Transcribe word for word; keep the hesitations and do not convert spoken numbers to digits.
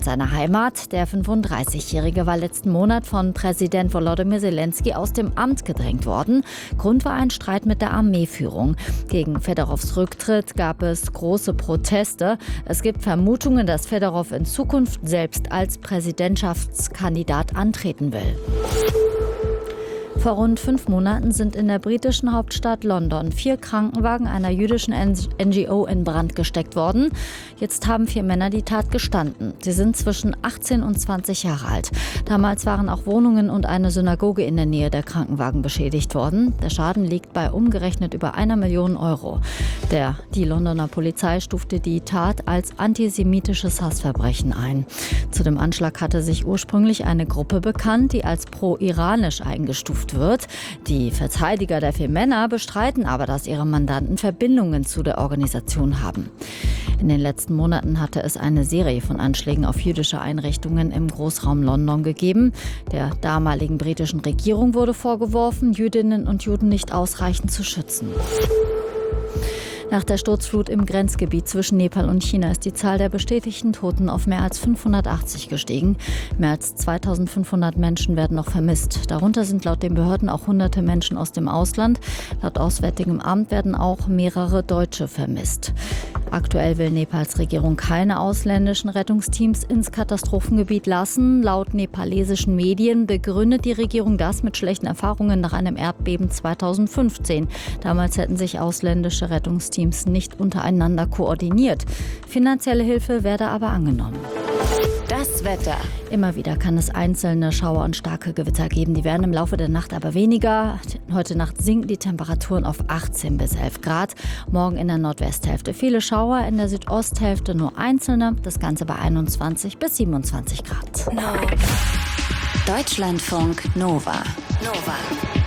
seiner Heimat. Der fünfunddreißigjährige war letzten Monat von Präsident Volodymyr Zelensky aus dem Amt gedrängt worden. Grund war ein Streit mit der Armeeführung. Gegen Fedorovs Rücktritt gab es große Proteste. Es gibt Vermutungen, dass Fedorov in Zukunft selbst als Präsidentschaftskandidat antreten will. Vor rund fünf Monaten sind in der britischen Hauptstadt London vier Krankenwagen einer jüdischen N G O in Brand gesteckt worden. Jetzt haben vier Männer die Tat gestanden. Sie sind zwischen achtzehn und zwanzig Jahre alt. Damals waren auch Wohnungen und eine Synagoge in der Nähe der Krankenwagen beschädigt worden. Der Schaden liegt bei umgerechnet über einer Million Euro. Der, die Londoner Polizei stufte die Tat als antisemitisches Hassverbrechen ein. Zu dem Anschlag hatte sich ursprünglich eine Gruppe bekannt, die als pro-iranisch eingestuft wird. Die Verteidiger der vier Männer bestreiten aber, dass ihre Mandanten Verbindungen zu der Organisation haben. In den letzten Monaten hatte es eine Serie von Anschlägen auf jüdische Einrichtungen im Großraum London gegeben. Der damaligen britischen Regierung wurde vorgeworfen, Jüdinnen und Juden nicht ausreichend zu schützen. Nach der Sturzflut im Grenzgebiet zwischen Nepal und China ist die Zahl der bestätigten Toten auf mehr als fünfhundertachtzig gestiegen. Mehr als zweitausendfünfhundert Menschen werden noch vermisst. Darunter sind laut den Behörden auch hunderte Menschen aus dem Ausland. Laut Auswärtigem Amt werden auch mehrere Deutsche vermisst. Aktuell will Nepals Regierung keine ausländischen Rettungsteams ins Katastrophengebiet lassen. Laut nepalesischen Medien begründet die Regierung das mit schlechten Erfahrungen nach einem Erdbeben zweitausendfünfzehn. Damals hätten sich ausländische Rettungsteams nicht untereinander koordiniert. Finanzielle Hilfe werde aber angenommen. Das Wetter. Immer wieder kann es einzelne Schauer und starke Gewitter geben. Die werden im Laufe der Nacht aber weniger. Heute Nacht sinken die Temperaturen auf achtzehn bis elf Grad. Morgen in der Nordwesthälfte viele Schauer, in der Südosthälfte nur einzelne. Das Ganze bei einundzwanzig bis siebenundzwanzig Grad. No. Deutschlandfunk Nova. Nova.